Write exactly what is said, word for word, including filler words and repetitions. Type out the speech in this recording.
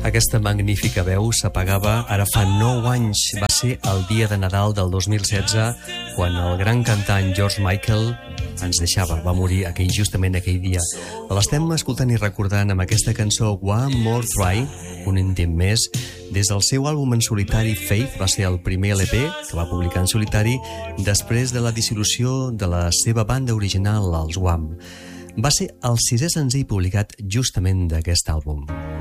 Aquesta magnífica veu s'apagava ara fa nou anys. Va ser el dia de Nadal del dos mil setze, quan el gran cantant George Michael ens deixava, va morir aquell, justament aquell dia. L'estem escoltant i recordant amb aquesta cançó One More Try, un intent més, des del seu àlbum en solitari Faith. Va ser el primer L P que va publicar en solitari després de la dissolució de la seva banda original, els Wham. Va ser el sisè senzill publicat justament d'aquest àlbum.